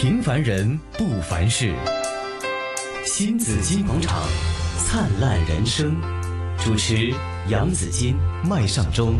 平凡人不凡事，新紫金广场，灿烂人生。主持杨紫金、麦尚中。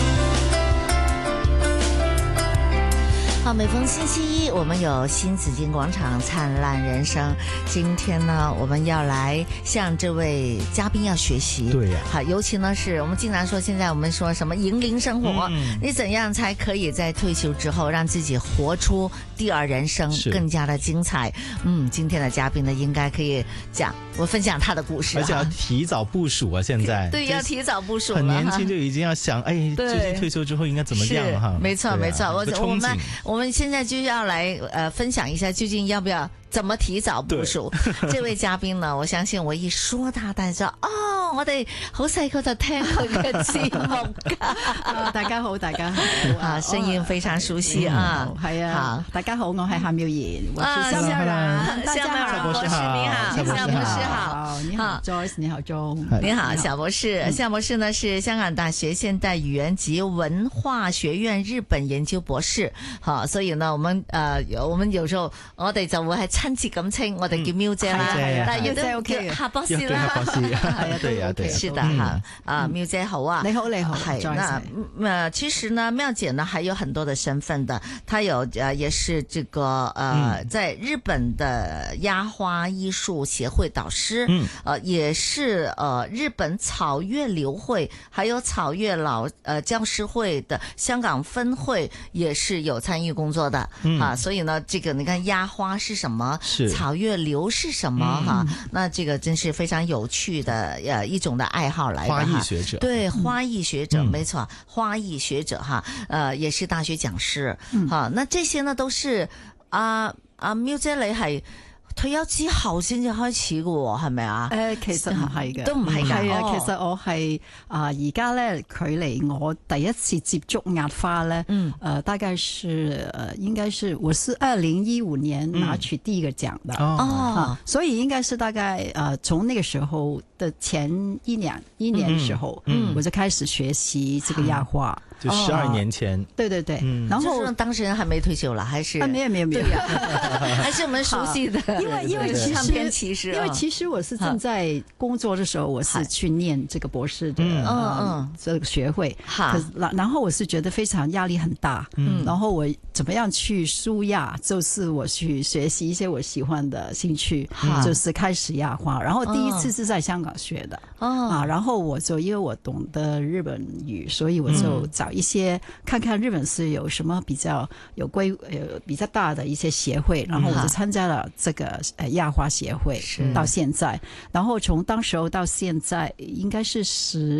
好，每逢星期一，我们有新紫金广场灿烂人生。今天呢，我们要来向这位嘉宾要学习。 对呀， 好，尤其呢是我们经常说，现在我们说什么银龄生活，你怎样才可以在退休之后让自己活出第二人生，更加的精彩？今天的嘉宾呢，应该可以我分享他的故事， 而且要提早部署啊！现在对，要提早部署了， 很年轻就已经要想，最近退休之后应该怎么样哈？ 没错，没错，我们现在就要来分享一下，究竟要不要怎麼提早部署？這位嘉賓呢，我相信我一說他，大家我哋好細個就聽佢嘅節目㗎。 大家好，大家好啊，聲音非常熟悉啊， 係啊，好，大家好，我係夏妙妍，我是夏夏博士，你好，夏博士好， 你好 Joyce， 你好鐘， 你好夏博士，夏博士呢是香港大學現代語言及文化學院日本研究博士，好，所以呢，我們有時候我哋就會係親切咁稱，我哋叫喵姐啦，但係都叫夏博士啦， 係啊， 對啊，對，是的哈，喵姐好啊， 你好，你好， 係那其實呢，妙姐呢還有很多的身份的，她有也是這個在日本的壓花藝術協會導師，也是日本草月流會還有草月老教師會的香港分會也是有參與工作的啊，所以呢，這個你看壓花是什麼，草月流是什麼哈？那這個真是非常有趣的一種的愛好來的哈。 花藝學者， 對，花藝學者，沒錯，花藝學者哈，也是大學講師，哈，那這些呢都是喵姐你係退休之後先至開始嘅喎，係咪啊？ 其實唔係嘅， 都唔係㗎。 係啊，其實我係而家咧，距離我第一次接觸壓花咧，大概是應該是我是2015年拿取第一個獎的，所以應該是大概從那個時候的前一年的時候，我就開始學習這個壓花。 就12年前， 對對對，然後當時人還沒退休了，還是沒有， 還是我們熟悉的， 因為其實我是正在工作的時候，我是去念這個博士的這個學會，然後我是覺得非常壓力很大，然後我怎麼樣去舒壓，就是我去學習一些我喜歡的興趣，就是開始壓花，然後第一次是在香港學的，然後我就因為我懂得日本語，所以我就找一些看看日本是有什麼比較比較大的一些協會，然後我就參加了這個壓花協會，到現在，然後從當時候到現在應該是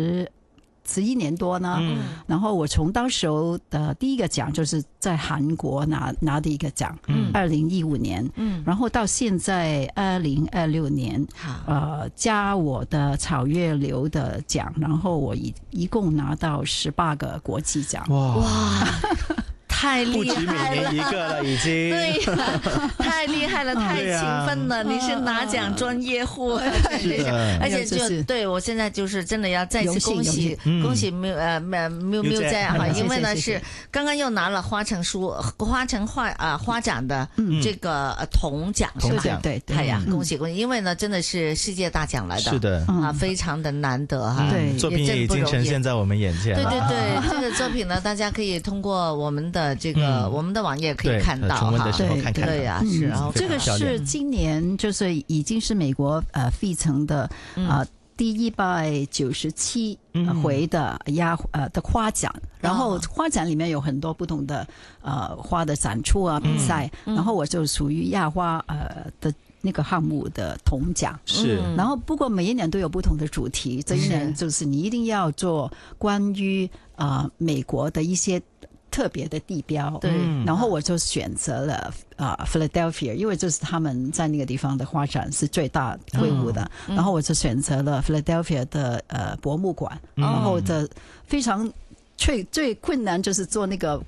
11年多呢，然後我從當時候的第一個獎就是在韓國拿的一個獎，2015年，然後到現在2026年，加我的草月流的獎，然後我一共拿到18個國際獎。 哇！太厲害了， 不止每年一個了，已經。 對，太厲害了，太勤奮了。你是拿獎專業戶，而且就對我現在就是真的要再次恭喜喵姐哈，因為呢是剛剛又拿了花城花展的這個銅獎， 對， 哎呀，恭喜！因為呢真的是世界大獎來的， 是的啊，非常的難得哈。 對， 作品也已經呈現在我們眼前了。 對，這個作品呢，大家可以通過我們的我們的網頁可以看到哈，對呀，是。然後這個是今年就是已經是美國費城的第197回的的花展，然後花展裡面有很多不同的花的展出啊比賽，然後我就屬於壓花的那個項目的銅獎， 是。 然後不過每一年都有不同的主題，這一年就是你一定要做關於美國的一些特別的地標，對，然後我就選擇了Philadelphia， 因為就是他們在那個地方的花展是最大規模的，然後我就選擇了 Philadelphia 的博物館，然後的非常最困難就是做那個